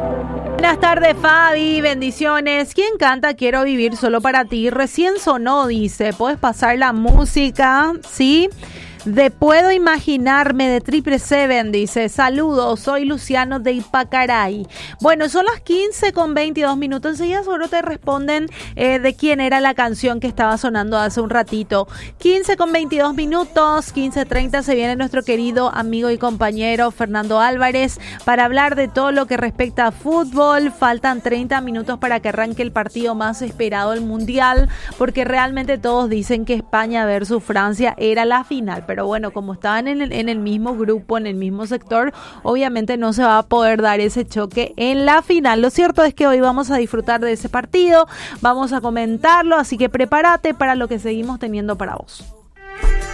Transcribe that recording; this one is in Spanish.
Buenas tardes, Fabi, bendiciones. ¿Quién canta Quiero vivir solo para ti? Recién sonó, dice. ¿Puedes pasar la música? ¿Sí? De Puedo imaginarme de 777, dice. Saludos, soy Luciano de Ipacaray. Bueno, son las 15:22. Enseguida seguro te responden de quién era la canción que estaba sonando hace un ratito. 15:22, 15:30 se viene nuestro querido amigo y compañero Fernando Álvarez para hablar de todo lo que respecta a fútbol. Faltan 30 minutos para que arranque el partido más esperado del Mundial, porque realmente todos dicen que España versus Francia era la final, pero bueno, como estaban en el mismo grupo, en el mismo sector, obviamente no se va a poder dar ese choque en la final. Lo cierto es que hoy vamos a disfrutar de ese partido, vamos a comentarlo, así que prepárate para lo que seguimos teniendo para vos.